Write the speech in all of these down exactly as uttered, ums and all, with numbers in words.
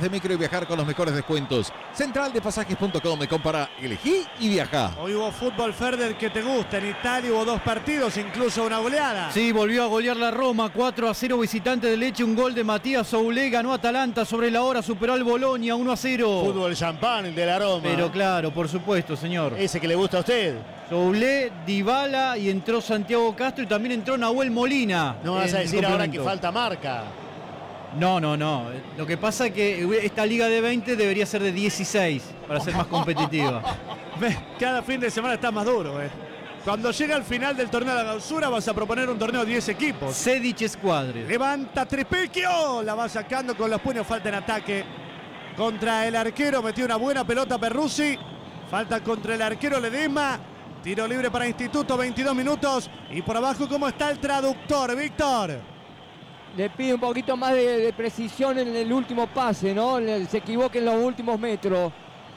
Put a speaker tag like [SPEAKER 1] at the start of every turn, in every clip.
[SPEAKER 1] de micro y viajar con los mejores descuentos. Central de Pasajes punto com, compara, elegí y viajá.
[SPEAKER 2] Hoy hubo fútbol, Ferder, que te gusta. En Italia hubo dos partidos, incluso una goleada.
[SPEAKER 3] Sí, volvió a golear la Roma, cuatro a cero visitante de Leche, un gol de Matías Soulé, ganó Atalanta sobre la hora, superó al Bolonia uno a cero.
[SPEAKER 4] Fútbol champán, el de la Roma.
[SPEAKER 3] Pero claro, por supuesto, señor.
[SPEAKER 4] Ese que le gusta a usted.
[SPEAKER 3] Soulé, Dybala y entró Santiago Castro y también entró Nahuel Molina.
[SPEAKER 4] No vas a decir ahora que falta marca.
[SPEAKER 3] No, no, no. Lo que pasa es que esta liga de veinte debería ser de dieciséis para ser más competitiva.
[SPEAKER 2] Cada fin de semana está más duro, eh. Cuando llega al final del torneo de la clausura vas a proponer un torneo de diez equipos.
[SPEAKER 3] Sedic Escuadre.
[SPEAKER 2] Levanta Tripicchio, la va sacando con los puños, falta en ataque contra el arquero, metió una buena pelota Perruzzi, falta contra el arquero Ledesma, tiro libre para Instituto, veintidós minutos, y por abajo cómo está el traductor, Víctor.
[SPEAKER 5] Le pide un poquito más de, de precisión en el último pase, ¿no? Se equivoca en los últimos metros.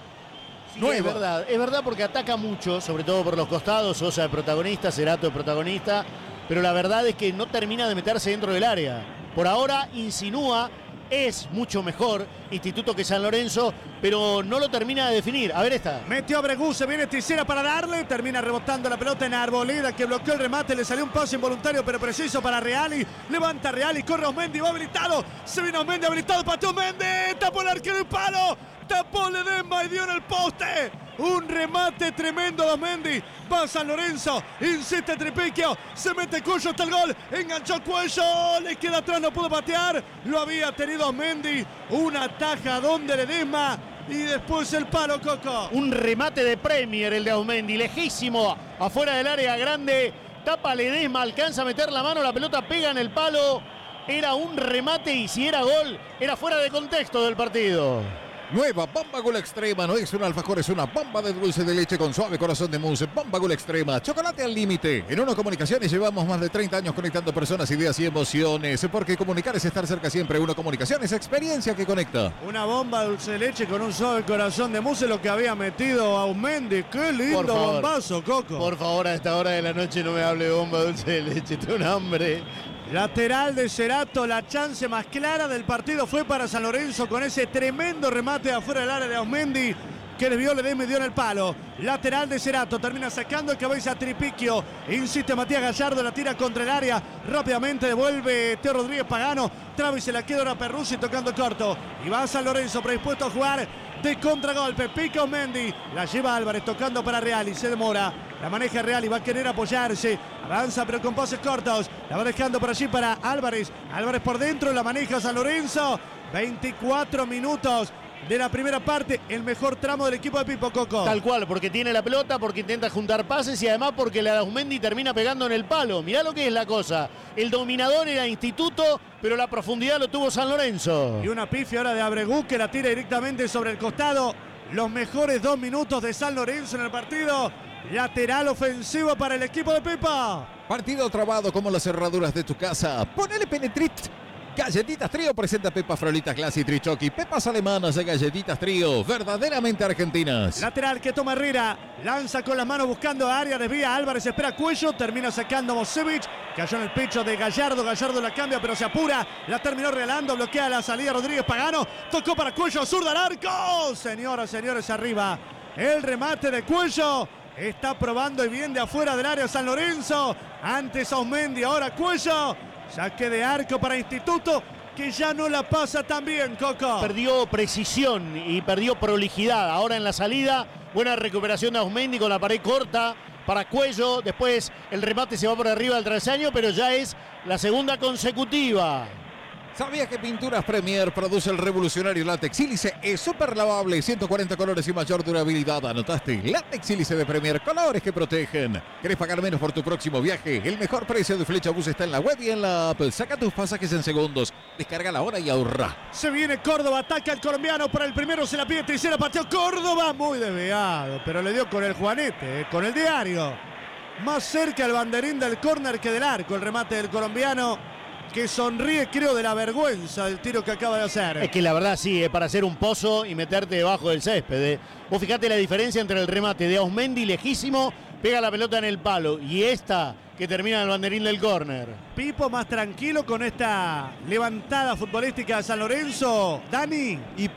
[SPEAKER 4] Sí, no es verdad, es verdad porque ataca mucho, sobre todo por los costados, Sosa de protagonista, Cerato de protagonista, pero la verdad es que no termina de meterse dentro del área. Por ahora insinúa, es mucho mejor Instituto que San Lorenzo, pero no lo termina de definir. A ver esta.
[SPEAKER 2] Metió a Bregú, se viene Tisera para darle, termina rebotando la pelota en Arboleda, que bloqueó el remate, le salió un pase involuntario pero preciso para Reali, levanta Reali, corre Osmendi, va habilitado, se viene Osmendi habilitado, pateó Osmendi, tapó el arquero y palo, tapó Ledesma y dio en el poste. Un remate tremendo de Osmendi. Va San Lorenzo. Insiste Tripicchio. Se mete Cuello hasta el gol. Enganchó Cuello. Le queda atrás, no pudo patear. Lo había tenido Osmendi. Una taja donde Ledesma. Y después el palo, Coco.
[SPEAKER 4] Un remate de Premier el de Osmendi. Lejísimo. Afuera del área grande. Tapa Ledesma. Alcanza a meter la mano. La pelota pega en el palo. Era un remate y si era gol, era fuera de contexto del partido.
[SPEAKER 1] Nueva Bomba Gula Extrema, no es un alfajor, es una bomba de dulce de leche con suave corazón de mousse. Bomba Gula Extrema, chocolate al límite. En Uno Comunicaciones llevamos más de treinta años conectando personas, ideas y emociones, porque comunicar es estar cerca siempre. Uno Comunicaciones, experiencia que conecta.
[SPEAKER 2] Una bomba de dulce de leche con un suave corazón de mousse, lo que había metido a Osmendi. Qué lindo bombazo, Coco.
[SPEAKER 4] Por favor, a esta hora de la noche no me hable de bomba de dulce de leche, tengo un hambre.
[SPEAKER 2] Lateral de Cerato, la chance más clara del partido fue para San Lorenzo con ese tremendo remate afuera del área de Osmendi que desvió Ledesma y dio en el palo. Lateral de Cerato, termina sacando el cabeza a Tripicchio, insiste Matías Gallardo, la tira contra el área, rápidamente devuelve Teo Rodríguez Pagano, Travis se la queda ahora Perruzzi tocando corto y va San Lorenzo predispuesto a jugar de contragolpe, pica Osmendi, la lleva Álvarez tocando para Reali, se demora, la maneja Reali, va a querer apoyarse, avanza pero con pases cortos, la va dejando por allí para Álvarez, Álvarez por dentro, la maneja San Lorenzo, veinticuatro minutos de la primera parte, el mejor tramo del equipo de Pipo, Coco.
[SPEAKER 4] Tal cual, porque tiene la pelota, porque intenta juntar pases y además porque la de Osmendi termina pegando en el palo. Mirá lo que es la cosa. El dominador era Instituto, pero la profundidad lo tuvo San Lorenzo.
[SPEAKER 2] Y una pifia ahora de Abregú que la tira directamente sobre el costado. Los mejores dos minutos de San Lorenzo en el partido. Lateral ofensivo para el equipo de Pipo.
[SPEAKER 1] Partido trabado como las cerraduras de tu casa. Ponele Penetrit. Galletitas Trío presenta Pepas Frolitas Glassy Trichoki. Pepas alemanas de Galletitas Trío, verdaderamente argentinas.
[SPEAKER 2] Lateral que toma Herrera, lanza con las manos buscando área, desvía Álvarez, espera Cuello, termina sacando Mosevic, cayó en el pecho de Gallardo, Gallardo la cambia pero se apura, la terminó regalando, bloquea la salida Rodríguez Pagano, tocó para Cuello, zurda al arco, señoras, señores, arriba, el remate de Cuello, está probando y bien de afuera del área San Lorenzo, antes Osmendi, ahora Cuello. Saque de arco para Instituto, que ya no la pasa tan bien, Coco.
[SPEAKER 4] Perdió precisión y perdió prolijidad. Ahora en la salida, buena recuperación de Osmendi con la pared corta para Cuello. Después el remate se va por arriba del travesaño, pero ya es la segunda consecutiva.
[SPEAKER 1] ¿Sabías que Pinturas Premier produce el revolucionario látex sílice? Es súper lavable, ciento cuarenta colores y mayor durabilidad. ¿Anotaste? Látex sílice de Premier, colores que protegen. ¿Querés pagar menos por tu próximo viaje? El mejor precio de Flecha Bus está en la web y en la app. Saca tus pasajes en segundos. Descarga la hora y ahorra.
[SPEAKER 2] Se viene Córdoba, ataca al colombiano. Para el primero se la pide tercera, pateó Córdoba. Muy desviado, pero le dio con el Juanete, con el diario. Más cerca el banderín del córner que del arco. El remate del colombiano, que sonríe, creo, de la vergüenza del tiro que acaba de hacer.
[SPEAKER 4] Es que la verdad sí, es para hacer un pozo y meterte debajo del césped. ¿eh? Vos fijate la diferencia entre el remate de Osmendi lejísimo, pega la pelota en el palo, y esta que termina en el banderín del córner.
[SPEAKER 2] Pipo más tranquilo con esta levantada futbolística de San Lorenzo. Dani.
[SPEAKER 1] Y